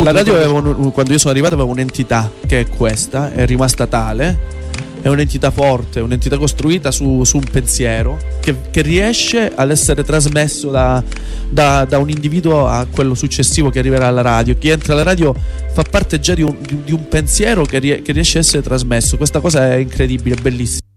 La radio quando io sono arrivato aveva un'entità che è questa, è rimasta tale. È un'entità forte, un'entità costruita su un pensiero che riesce ad essere trasmesso da un individuo a quello successivo che arriverà alla radio. Chi entra alla radio fa parte già di un pensiero che riesce a essere trasmesso. Questa cosa è incredibile, è bellissima.